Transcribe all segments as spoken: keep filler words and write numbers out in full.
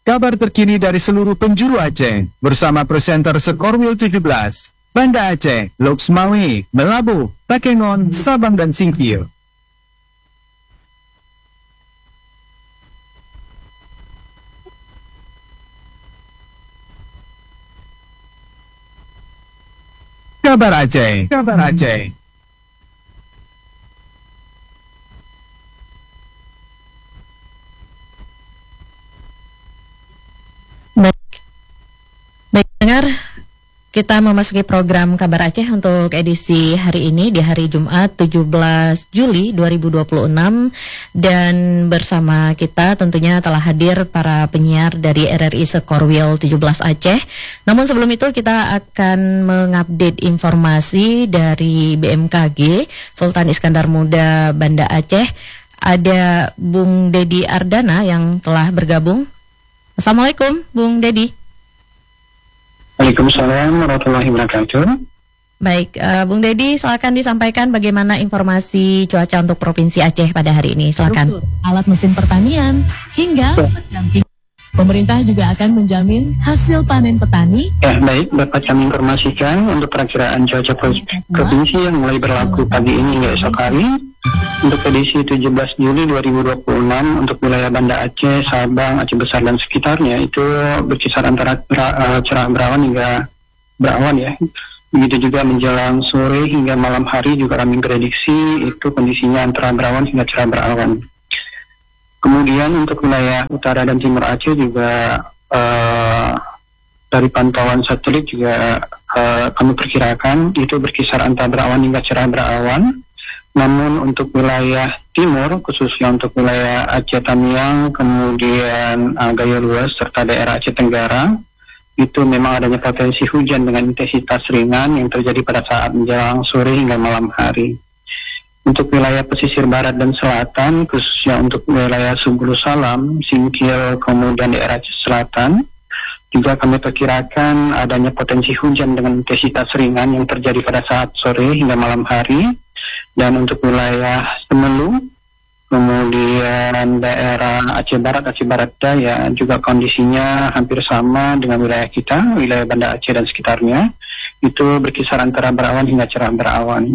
kabar terkini dari seluruh penjuru Aceh bersama presenter Sekorwil tujuh belas, Banda Aceh, Lok Semawe, Melabu, Takengon, Sabang dan Singkil. Kabar Aceh, kabar Aceh. Baik, baik dengar, kita memasuki program Kabar Aceh untuk edisi hari ini di hari Jumat tujuh belas Juli dua ribu dua puluh enam, dan bersama kita tentunya telah hadir para penyiar dari R R I Sekorwil tujuh belas Aceh. Namun sebelum itu kita akan mengupdate informasi dari B M K G Sultan Iskandar Muda Banda Aceh. Ada Bung Dedi Ardana yang telah bergabung. Assalamualaikum Bung Dedi. Waalaikumsalam warahmatullahi wabarakatuh. Baik, uh, Bung Dedi, silakan disampaikan bagaimana informasi cuaca untuk Provinsi Aceh pada hari ini. Silakan. Alat mesin pertanian hingga pendamping. Pemerintah juga akan menjamin hasil panen petani. Ya, baik, dapat kami informasikan untuk perakiraan cuaca provinsi yang mulai berlaku pagi ini hingga esok hari. Untuk edisi tujuh belas Juli dua ribu dua puluh enam untuk wilayah Banda Aceh, Sabang, Aceh Besar dan sekitarnya itu berkisar antara uh, cerah berawan hingga berawan ya. Begitu juga menjelang sore hingga malam hari juga kami prediksi itu kondisinya antara berawan hingga cerah berawan. Kemudian untuk wilayah utara dan timur Aceh juga uh, dari pantauan satelit juga uh, kami perkirakan itu berkisar antara berawan hingga cerah berawan. Namun untuk wilayah timur, khususnya untuk wilayah Aceh Tamiang, kemudian uh, Gaya Luas, serta daerah Aceh Tenggara, itu memang adanya potensi hujan dengan intensitas ringan yang terjadi pada saat menjelang sore hingga malam hari. Untuk wilayah pesisir barat dan selatan, khususnya untuk wilayah Subulu Salam, Singkil, kemudian daerah Aceh Selatan, juga kami perkirakan adanya potensi hujan dengan intensitas ringan yang terjadi pada saat sore hingga malam hari. Dan untuk wilayah Semelu, kemudian daerah Aceh Barat, Aceh Barat Daya juga kondisinya hampir sama dengan wilayah kita, wilayah Banda Aceh dan sekitarnya, itu berkisar antara berawan hingga cerah berawan.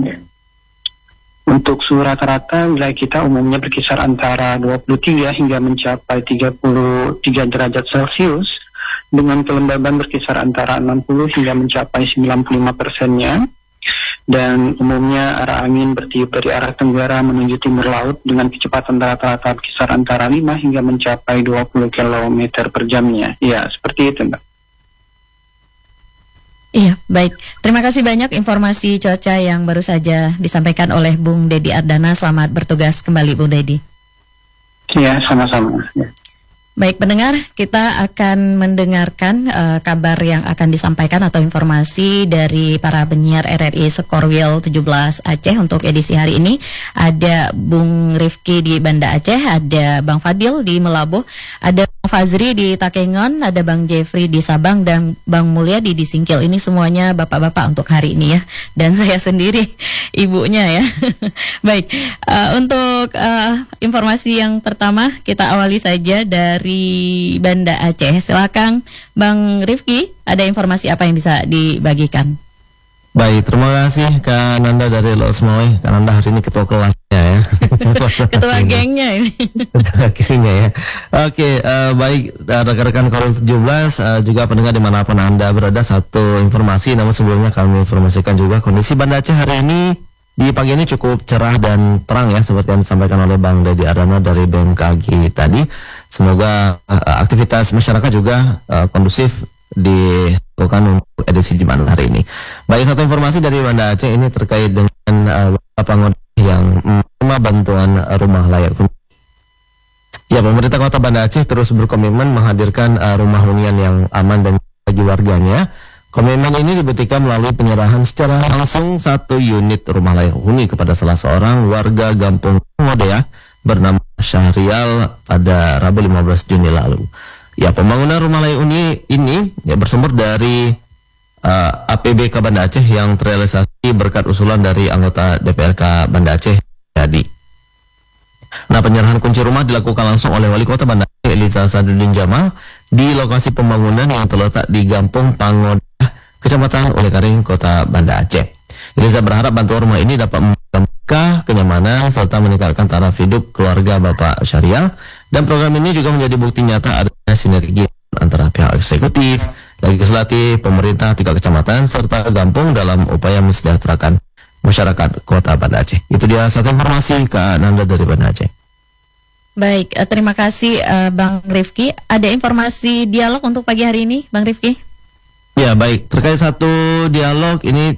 Untuk suhu rata-rata wilayah kita umumnya berkisar antara dua puluh tiga hingga mencapai tiga puluh tiga derajat Celcius, dengan kelembaban berkisar antara enam puluh hingga mencapai sembilan puluh lima persennya. Dan umumnya arah angin bertiup dari arah tenggara menuju timur laut dengan kecepatan rata-rata berkisar antara lima hingga mencapai dua puluh kilometer per jamnya. Ya, seperti itu, Mbak. Iya, baik. Terima kasih banyak informasi cuaca yang baru saja disampaikan oleh Bung Dedi Ardana. Selamat bertugas kembali, Bung Dedi. Iya, sama-sama. Ya. Baik pendengar, kita akan mendengarkan uh, kabar yang akan disampaikan atau informasi dari para penyiar R R I Sekorwil tujuh belas Aceh untuk edisi hari ini. Ada Bung Rifki di Banda Aceh, ada Bang Fadil di Melabuh, ada Bang Fazri di Takengon, ada Bang Jeffrey di Sabang, dan Bang Mulyadi di Singkil. Ini semuanya bapak-bapak untuk hari ini ya, dan saya sendiri ibunya ya. Baik, uh, untuk uh, informasi yang pertama kita awali saja dari di Banda Aceh. Silakan Bang Rifki, ada informasi apa yang bisa dibagikan? Baik, terima kasih Kak Nanda dari Lok Semawe. Kak Nanda hari ini ketua kelasnya ya. Ketua gengnya ini. Akhirnya ya. Oke, uh, baik rekan-rekan Korwil tujuh belas, uh, juga pendengar dimanapun Anda berada, satu informasi. Namun sebelumnya kami informasikan juga kondisi Banda Aceh hari ini di pagi ini cukup cerah dan terang ya, seperti yang disampaikan oleh Bang Dedi Ardana dari B M K G tadi. Semoga uh, aktivitas masyarakat juga uh, kondusif dilakukan untuk edisi Jumat hari ini. Baik, satu informasi dari Banda Aceh ini terkait dengan uh, Bapak yang menerima bantuan rumah layak huni. Ya, pemerintah Kota Banda Aceh terus berkomitmen menghadirkan uh, rumah hunian yang aman dan bagi warganya. Komitmen ini dibuktikan melalui penyerahan secara langsung satu unit rumah layak huni kepada salah seorang warga Gampung Modea bernama Syahrial pada Rabu lima belas Juni lalu. Ya, pembangunan rumah layak huni ini ya bersumber dari uh, A P B K Banda Aceh yang terrealisasi berkat usulan dari anggota D P R K Banda Aceh tadi. Nah, penyerahan kunci rumah dilakukan langsung oleh Wali Kota Banda Aceh Eliza Sadudin Jamal di lokasi pembangunan yang terletak di Gampung Pangodah, Kecamatan Olekaring, Kota Banda Aceh. Reza berharap bantuan rumah ini dapat membuka kenyamanan serta meningkatkan taraf hidup keluarga Bapak Syahrial, dan program ini juga menjadi bukti nyata adanya sinergi antara pihak eksekutif, legislatif, pemerintah tingkat kecamatan serta Gampung dalam upaya mensejahterakan masyarakat Kota Banda Aceh. Itu dia satu informasi Kak Nanda dari Banda Aceh. Baik, eh, terima kasih eh, Bang Rifki. Ada informasi dialog untuk pagi hari ini, Bang Rifki? Ya, baik. Terkait satu dialog ini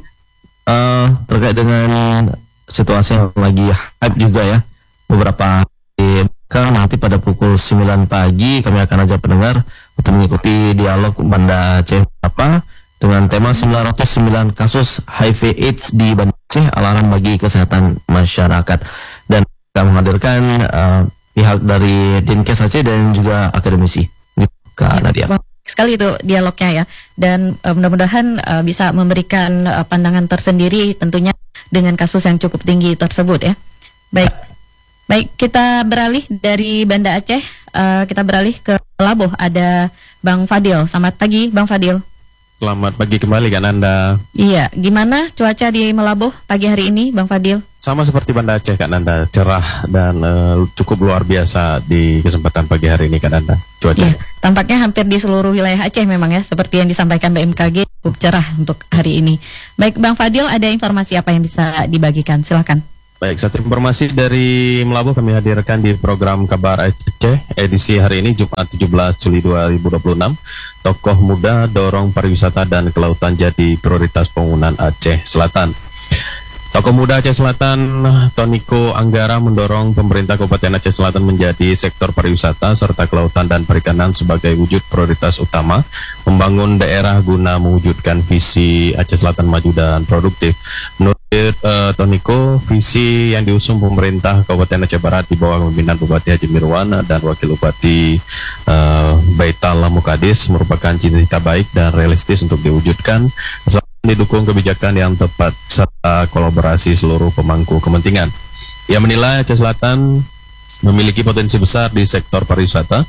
uh, terkait dengan situasi yang lagi hype juga ya. Beberapa hari kan nanti pada pukul sembilan pagi kami akan ajak pendengar untuk mengikuti dialog Banda Aceh apa dengan tema sembilan ratus sembilan kasus H I V AIDS di Banda Aceh, alarm bagi kesehatan masyarakat. Dan kita menghadirkan uh, pihak dari Dinkes Aceh dan juga akademisi. Kak Nadia. Wah, sekali itu dialognya ya, dan uh, mudah-mudahan uh, bisa memberikan uh, pandangan tersendiri tentunya dengan kasus yang cukup tinggi tersebut ya. Baik, baik kita beralih dari Banda Aceh, uh, kita beralih ke Labuh. Ada Bang Fadil. Selamat pagi Bang Fadil. Selamat pagi kembali kan Anda. Iya, gimana cuaca di Melabuh pagi hari ini Bang Fadil? Sama seperti Banda Aceh Kak Nanda, cerah dan uh, cukup luar biasa di kesempatan pagi hari ini Kak Nanda. Cuaca. Iya, tampaknya hampir di seluruh wilayah Aceh memang ya, seperti yang disampaikan B M K G, cukup cerah untuk hari ini. Baik Bang Fadil, ada informasi apa yang bisa dibagikan? Silakan. Baik, satu informasi dari Melabuh kami hadirkan di program Kabar Aceh edisi hari ini Jumat tujuh belas Juli dua ribu dua puluh enam. Tokoh muda dorong pariwisata dan kelautan jadi prioritas pembangunan Aceh Selatan. Tokoh muda Aceh Selatan, Toniko Anggara, mendorong pemerintah Kabupaten Aceh Selatan menjadi sektor pariwisata serta kelautan dan perikanan sebagai wujud prioritas utama membangun daerah guna mewujudkan visi Aceh Selatan maju dan produktif. Menurut uh, Toniko, visi yang diusung pemerintah Kabupaten Aceh Barat di bawah pimpinan Bupati Haji Mirwan dan Wakil Bupati uh, Baital Mukadis merupakan cita-cita baik dan realistis untuk diwujudkan, didukung kebijakan yang tepat serta kolaborasi seluruh pemangku kepentingan. Ia menilai Aceh Selatan memiliki potensi besar di sektor pariwisata,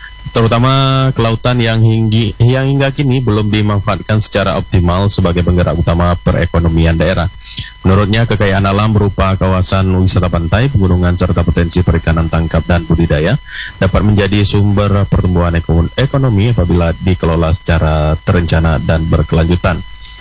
terutama kelautan yang hingga, yang hingga kini belum dimanfaatkan secara optimal sebagai penggerak utama perekonomian daerah. Menurutnya, kekayaan alam berupa kawasan wisata pantai, pegunungan, serta potensi perikanan tangkap dan budidaya dapat menjadi sumber pertumbuhan ekonomi apabila dikelola secara terencana dan berkelanjutan.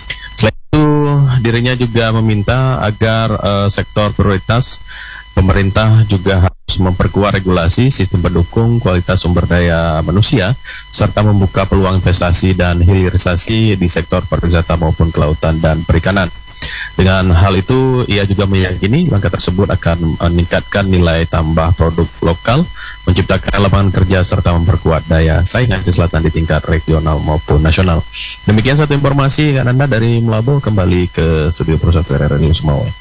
Dirinya juga meminta agar uh, sektor prioritas pemerintah juga harus memperkuat regulasi, sistem pendukung, kualitas sumber daya manusia, serta membuka peluang investasi dan hilirisasi di sektor pariwisata maupun kelautan dan perikanan. Dengan hal itu, ia juga meyakini langkah tersebut akan meningkatkan nilai tambah produk lokal, menciptakan lapangan kerja, serta memperkuat daya saing Aceh Selatan di tingkat regional maupun nasional. Demikian satu informasi Kak Nanda dari Melabuh, kembali ke studio Pusat R R I News Mawai.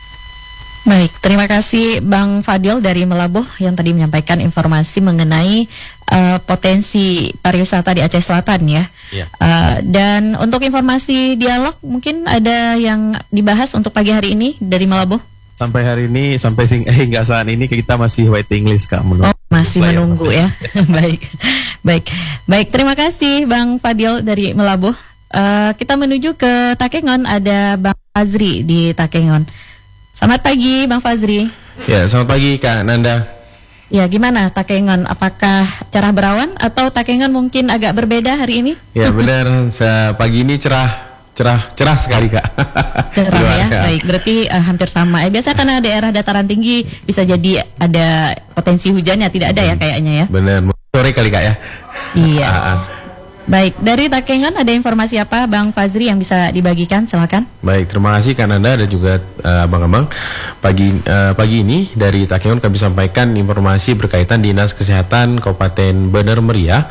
Baik, terima kasih Bang Fadil dari Melabuh yang tadi menyampaikan informasi mengenai uh, potensi pariwisata di Aceh Selatan ya. Ya. Uh, dan untuk informasi dialog mungkin ada yang dibahas untuk pagi hari ini dari Melabuh. Sampai hari ini, sampai sing, eh, hingga saat ini kita masih waiting list Kak. Oh, masih menunggu ya. Baik, baik, baik. Terima kasih Bang Fadil dari Melabuh. Uh, kita menuju ke Takengon, ada Bang Fazri di Takengon. Selamat pagi Bang Fazri. Ya, selamat pagi Kak Nanda. Ya, gimana Takengon? Apakah cerah berawan atau Takengon mungkin agak berbeda hari ini? Ya benar, pagi ini cerah, cerah, cerah sekali Kak. Cerah ya, ya, baik. Berarti uh, hampir sama. Eh, biasanya karena daerah dataran tinggi bisa jadi ada potensi hujannya, tidak ada ya kayaknya ya. Benar, sore kali Kak ya. Iya. Ah, ah. Baik, dari Takengon ada informasi apa Bang Fazri yang bisa dibagikan? Silakan. Baik, terima kasih Kak Nanda dan juga uh, abang-abang. Pagi uh, pagi ini dari Takengon kami sampaikan informasi berkaitan Dinas Kesehatan Kabupaten Bener Meriah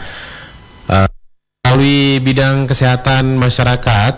uh, melalui bidang kesehatan masyarakat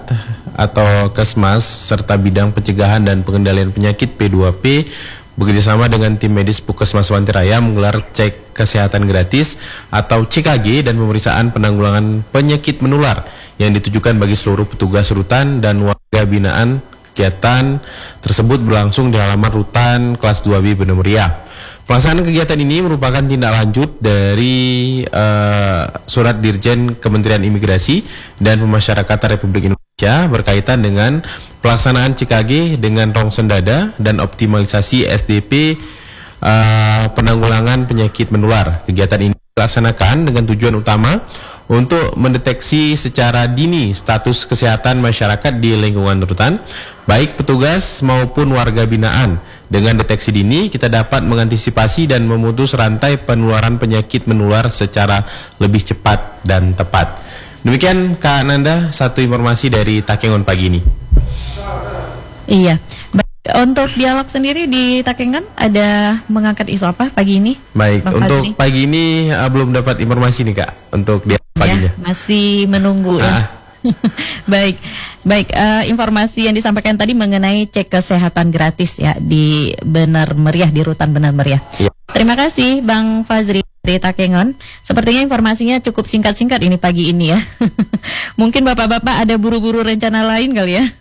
atau Kesmas serta bidang pencegahan dan pengendalian penyakit P dua P bekerjasama dengan tim medis Puskesmas Wantiraya menggelar cek kesehatan gratis atau C K G dan pemeriksaan penanggulangan penyakit menular yang ditujukan bagi seluruh petugas rutan dan warga binaan. Kegiatan tersebut berlangsung di halaman rutan kelas dua B Bener Meriah. Pelaksanaan kegiatan ini merupakan tindak lanjut dari uh, surat Dirjen Kementerian Imigrasi dan Pemasyarakatan Republik Indonesia berkaitan dengan pelaksanaan C K G dengan rong sendada dan optimalisasi S D P uh, penanggulangan penyakit menular. Kegiatan ini dilaksanakan dengan tujuan utama untuk mendeteksi secara dini status kesehatan masyarakat di lingkungan rutan, baik petugas maupun warga binaan. Dengan deteksi dini, kita dapat mengantisipasi dan memutus rantai penularan penyakit menular secara lebih cepat dan tepat. Demikian Kak Nanda, satu informasi dari Takengon pagi ini. Iya. Baik, untuk dialog sendiri di Takengon ada mengangkat isu apa pagi ini? Baik, Bang untuk Fadli? pagi ini uh, belum dapat informasi nih Kak untuk dialog paginya. Ya, masih menunggu ya. Ah. Baik, baik. eh, informasi yang disampaikan tadi mengenai cek kesehatan gratis ya di Bener Meriah, di Rutan Bener Meriah. Iya. Terima kasih Bang Fazri dari Takengon. Sepertinya informasinya cukup singkat-singkat ini pagi ini ya. Mungkin bapak-bapak ada buru-buru rencana lain kali ya.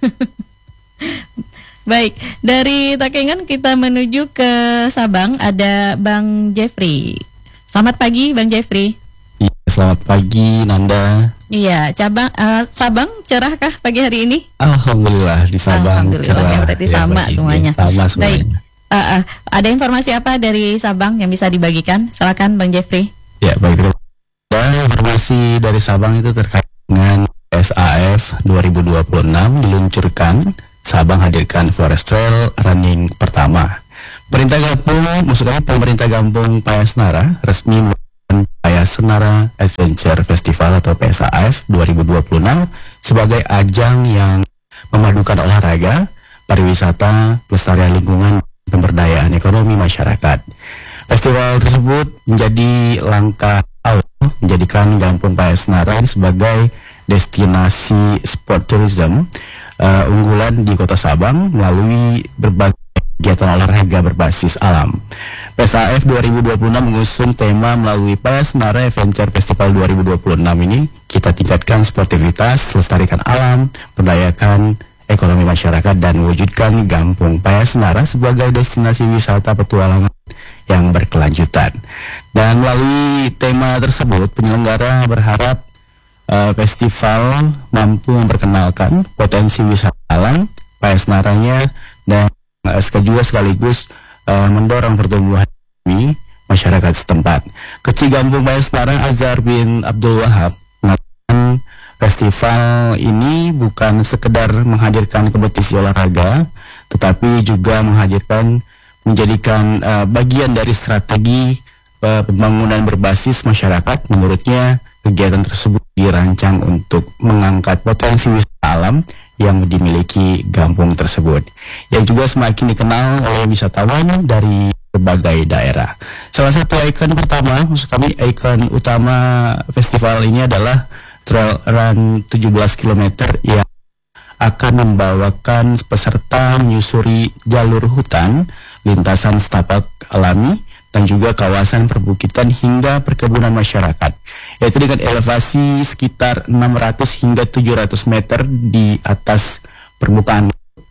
Baik, dari Takengon kita menuju ke Sabang. Ada Bang Jeffrey. Selamat pagi Bang Jeffrey. Iya, selamat pagi Nanda. Iya, cabang eh, Sabang cerahkah pagi hari ini? Alhamdulillah di Sabang Alhamdulillah, cerah. ya, berarti sama pagi ini. semuanya. Sama semuanya. Baik. Eh, eh, ada informasi apa dari Sabang yang bisa dibagikan? Silakan Bang Jeffrey. Ya, baik. Dan informasi dari Sabang itu terkait dengan S A F dua ribu dua puluh enam diluncurkan. Sabang hadirkan Forest Trail Running pertama. Perintah Kampung, maksudnya pemerintah Kampung Payasnara resmi melakukan Payasnara Adventure Festival atau P S A F dua ribu dua puluh enam sebagai ajang yang memadukan olahraga, pariwisata, pelestarian lingkungan, pemberdayaan ekonomi masyarakat. Festival tersebut menjadi langkah awal menjadikan Kampung Payasnara sebagai destinasi sport tourism uh, unggulan di Kota Sabang melalui berbagai kegiatan olahraga berbasis alam. P S A F dua ribu dua puluh enam mengusung tema melalui Payasnara Adventure Festival dua ribu dua puluh enam ini, kita tingkatkan sportivitas, lestarikan alam, berdayakan ekonomi masyarakat dan wujudkan Kampung Payasnara sebagai destinasi wisata petualangan yang berkelanjutan. Dan melalui tema tersebut, penyelenggara berharap uh, festival mampu memperkenalkan potensi wisata alam Payasnaranya dan uh, juga sekaligus uh, mendorong pertumbuhan ekonomi masyarakat setempat. Ketua Kampung Payasnara Azhar bin Abdul Wahab mengatakan festival ini bukan sekedar menghadirkan kompetisi olahraga, tetapi juga menghadirkan menjadikan uh, bagian dari strategi uh, pembangunan berbasis masyarakat. Menurutnya, kegiatan tersebut dirancang untuk mengangkat potensi wisata alam yang dimiliki kampung tersebut, yang juga semakin dikenal oleh wisatawan dari berbagai daerah. Salah satu ikon pertama, maksud kami ikon utama festival ini adalah Trail Run tujuh belas kilometer yang akan membawakan peserta menyusuri jalur hutan, lintasan setapak alami, dan juga kawasan perbukitan hingga perkebunan masyarakat, yaitu dengan elevasi sekitar enam ratus hingga tujuh ratus meter di atas permukaan.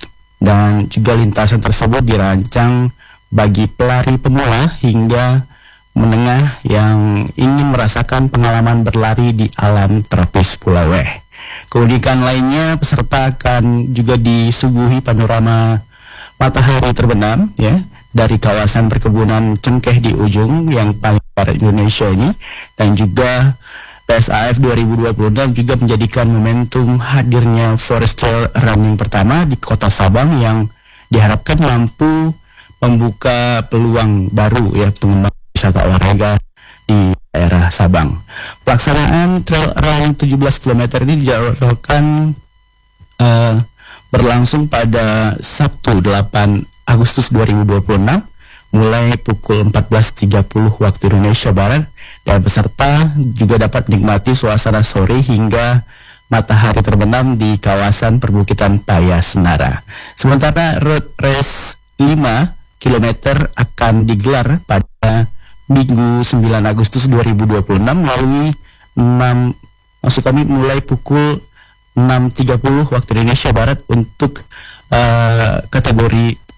Dan juga lintasan tersebut dirancang bagi pelari pemula hingga menengah yang ingin merasakan pengalaman berlari di alam tropis Pulau Weh. Keunikan lainnya, peserta akan juga disuguhi panorama matahari terbenam ya dari kawasan perkebunan cengkeh di ujung yang paling barat Indonesia ini, dan juga P S A F dua ribu dua puluh enam juga menjadikan momentum hadirnya Forest Trail Running pertama di Kota Sabang yang diharapkan mampu membuka peluang baru ya pengembangan wisata olahraga di daerah Sabang. Pelaksanaan Trail Run tujuh belas kilometer ini dijadwalkan uh, berlangsung pada Sabtu delapan Agustus dua ribu dua puluh enam mulai pukul empat belas tiga puluh waktu Indonesia Barat, dan peserta juga dapat menikmati suasana sore hingga matahari terbenam di kawasan perbukitan Payasnara. Sementara road race lima kilometer akan digelar pada Minggu sembilan Agustus dua ribu dua puluh enam melalui enam maksud kami mulai pukul enam tiga puluh waktu Indonesia Barat untuk uh, kategori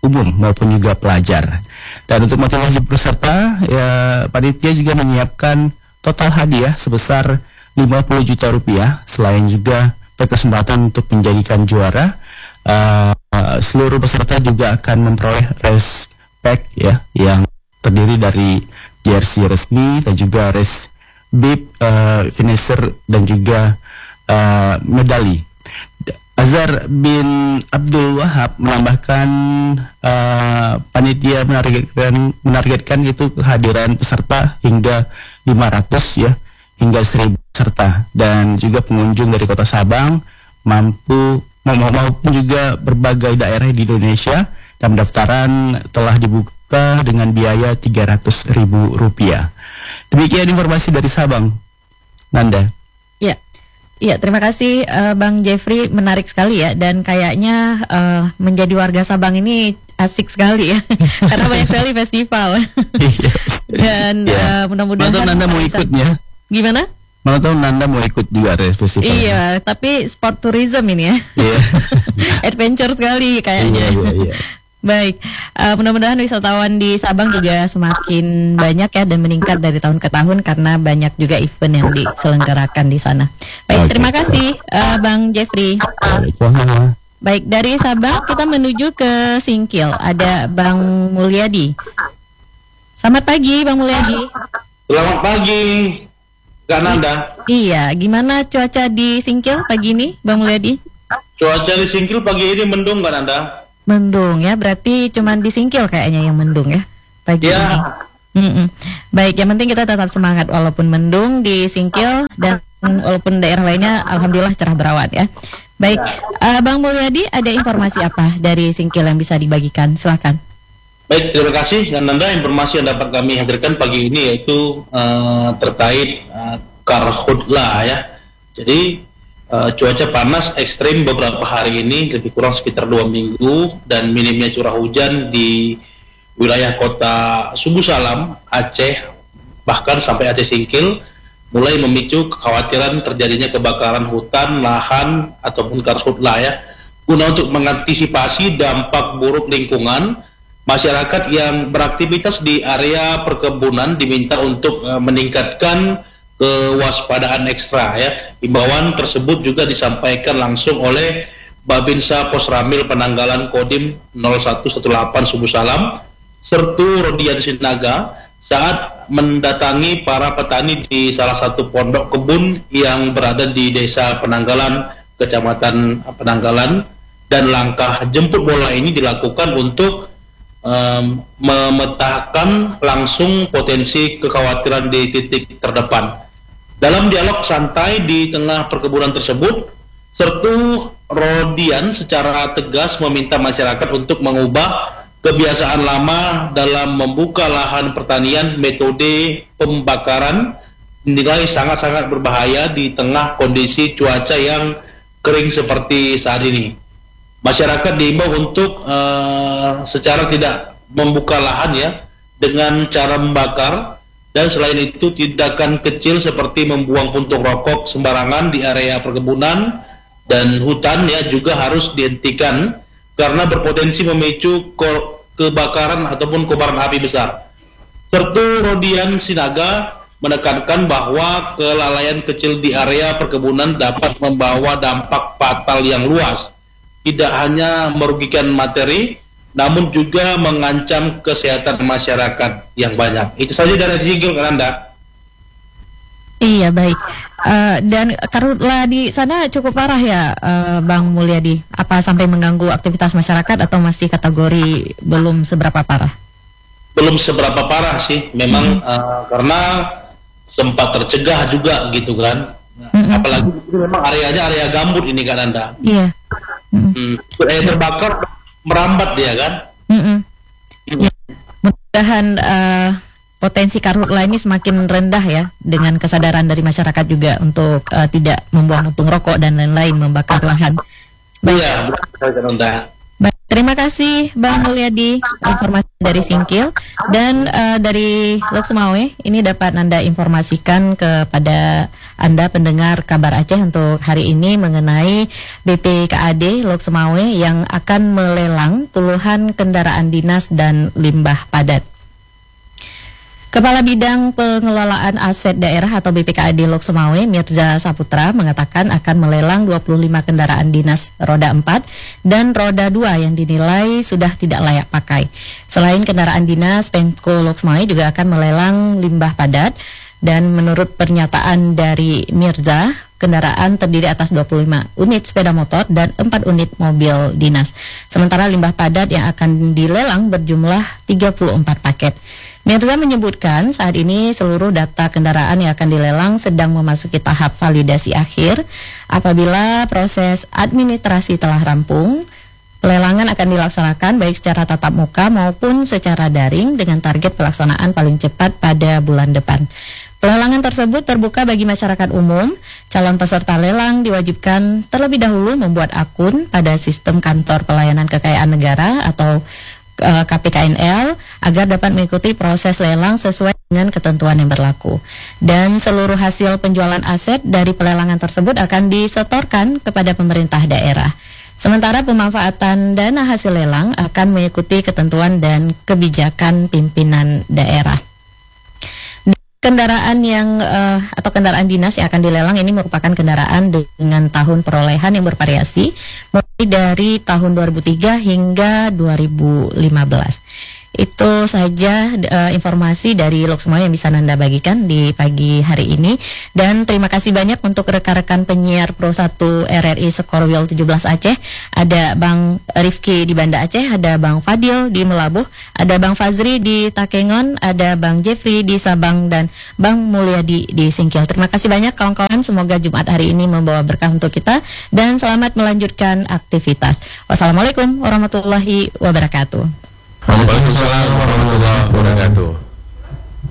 umum maupun juga pelajar. Dan untuk motivasi peserta, ya panitia juga menyiapkan total hadiah sebesar lima puluh juta rupiah. Selain juga berkesempatan untuk menjadikan juara, uh, uh, seluruh peserta juga akan memperoleh race pack ya, yang terdiri dari jersey resmi dan juga race bib, uh, finisher dan juga uh, medali. Azhar bin Abdul Wahab menambahkan uh, panitia menargetkan menargetkan itu kehadiran peserta hingga lima ratus ya, hingga seribu peserta, dan juga pengunjung dari Kota Sabang mampu maupun juga berbagai daerah di Indonesia, dan pendaftaran telah dibuka dengan biaya tiga ratus ribu rupiah. Demikian informasi dari Sabang, Nanda. Ya. Iya, terima kasih uh, Bang Jeffrey, menarik sekali ya, dan kayaknya uh, menjadi warga Sabang ini asik sekali ya, karena banyak sekali festival. Dan ya. uh, mudah-mudahan Mana tahu Nanda mau ikutnya. Gimana? Mana tahu Nanda mau ikut juga ada festival. Iya, tapi sport tourism ini ya. Iya. Adventure sekali kayaknya. Iya, iya, iya. Baik, uh, mudah-mudahan wisatawan di Sabang juga semakin banyak ya dan meningkat dari tahun ke tahun karena banyak juga event yang diselenggarakan di sana. Baik, Oke. terima kasih uh, Bang Jeffrey. Baik, dari Sabang kita menuju ke Singkil. Ada Bang Mulyadi. Selamat pagi Bang Mulyadi. Selamat pagi, Kak Nanda. Iya, gimana cuaca di Singkil pagi ini Bang Mulyadi? Cuaca di Singkil pagi ini mendung, Kak Nanda. Mendung ya, berarti cuman di Singkil kayaknya yang mendung ya pagi Ya. ini. Mm-mm. Baik, yang penting kita tetap semangat walaupun mendung di Singkil dan walaupun daerah lainnya alhamdulillah cerah berawan ya. Baik, uh, Bang Mulyadi, ada informasi apa dari Singkil yang bisa dibagikan? Silakan. Baik, terima kasih Kak Nanda. Informasi yang dapat kami hadirkan pagi ini yaitu uh, terkait uh, karhutla ya. Jadi Uh, cuaca panas ekstrim beberapa hari ini, lebih kurang sekitar dua minggu, dan minimnya curah hujan di wilayah kota Subu Salam, Aceh, bahkan sampai Aceh Singkil, mulai memicu kekhawatiran terjadinya kebakaran hutan, lahan, ataupun karhutla ya. Guna untuk mengantisipasi dampak buruk lingkungan, masyarakat yang beraktivitas di area perkebunan diminta untuk uh, meningkatkan kewaspadaan ekstra ya. Himbauan tersebut juga disampaikan langsung oleh Babinsa Posramil Penanggalan Kodim nol satu satu delapan Subu Salam Sertu Rodian Sinaga saat mendatangi para petani di salah satu pondok kebun yang berada di Desa Penanggalan, Kecamatan Penanggalan, dan langkah jemput bola ini dilakukan untuk um, memetakan langsung potensi kekhawatiran di titik terdepan. Dalam dialog santai di tengah perkebunan tersebut, Sertu Rodian secara tegas meminta masyarakat untuk mengubah kebiasaan lama dalam membuka lahan pertanian. Metode pembakaran dinilai sangat-sangat berbahaya di tengah kondisi cuaca yang kering seperti saat ini. Masyarakat diimbau untuk uh, secara tidak membuka lahan ya dengan cara membakar. Dan selain itu, tindakan kecil seperti membuang puntung rokok sembarangan di area perkebunan dan hutan ya juga harus dihentikan karena berpotensi memicu kebakaran ataupun kobaran api besar. Sertu Rodian Sinaga menekankan bahwa kelalaian kecil di area perkebunan dapat membawa dampak fatal yang luas, tidak hanya merugikan materi, namun juga mengancam kesehatan masyarakat yang banyak. Itu saja dari Singkil, Kak Nanda. Iya, baik. Uh, dan karhutla di sana cukup parah ya, uh, Bang Mulyadi. Apa sampai mengganggu aktivitas masyarakat atau masih kategori belum seberapa parah? Belum seberapa parah sih, memang hmm. uh, karena sempat tercegah juga gitu kan. Hmm. Apalagi itu memang areanya area gambut ini, Kak Nanda. Iya. Hmm. Hmm. Area terbakar merambat dia kan. Mm-mm. Ya, mudah-mudahan uh, potensi karhutla ini semakin rendah ya, dengan kesadaran dari masyarakat juga untuk uh, tidak membuang puntung rokok dan lain-lain, membakar lahan. Baik. Iya, benar. Baik, Terima kasih Bang Mulyadi, informasi dari Singkil. Dan uh, dari Lok Sumawe, ini dapat Anda informasikan kepada Anda pendengar Kabar Aceh untuk hari ini mengenai B P K A D Lok Sumawe yang akan melelang puluhan kendaraan dinas dan limbah padat. Kepala Bidang Pengelolaan Aset Daerah atau B P K A D Lok Sumawe, Mirza Saputra, mengatakan akan melelang dua puluh lima kendaraan dinas roda empat dan roda dua yang dinilai sudah tidak layak pakai. Selain kendaraan dinas, Pemko Lok Sumawe juga akan melelang limbah padat. Dan menurut pernyataan dari Mirza, kendaraan terdiri atas dua puluh lima unit sepeda motor dan empat unit mobil dinas. Sementara limbah padat yang akan dilelang berjumlah tiga puluh empat paket. Mirza menyebutkan saat ini seluruh data kendaraan yang akan dilelang sedang memasuki tahap validasi akhir. Apabila proses administrasi telah rampung, pelelangan akan dilaksanakan baik secara tatap muka maupun secara daring dengan target pelaksanaan paling cepat pada bulan depan. Pelelangan tersebut terbuka bagi masyarakat umum. Calon peserta lelang diwajibkan terlebih dahulu membuat akun pada sistem kantor pelayanan kekayaan negara atau K P K N L agar dapat mengikuti proses lelang sesuai dengan ketentuan yang berlaku. Dan seluruh hasil penjualan aset dari pelelangan tersebut akan disetorkan kepada pemerintah daerah. Sementara pemanfaatan dana hasil lelang akan mengikuti ketentuan dan kebijakan pimpinan daerah. Kendaraan yang uh, atau kendaraan dinas yang akan dilelang ini merupakan kendaraan dengan tahun perolehan yang bervariasi mulai dari tahun dua ribu tiga hingga dua ribu lima belas. Itu saja uh, informasi dari Lok Sumawe yang bisa Anda bagikan di pagi hari ini. Dan terima kasih banyak untuk rekan-rekan penyiar Pro satu R R I Sekorwil tujuh belas Aceh. Ada Bang Rifki di Banda Aceh, ada Bang Fadil di Melabuh, ada Bang Fazri di Takengon, ada Bang Jeffrey di Sabang, dan Bang Mulyadi di Singkil. Terima kasih banyak kawan-kawan. Semoga Jumat hari ini membawa berkah untuk kita dan selamat melanjutkan aktivitas. Wassalamualaikum warahmatullahi wabarakatuh. Waalaikumsalam warahmatullahi wabarakatuh.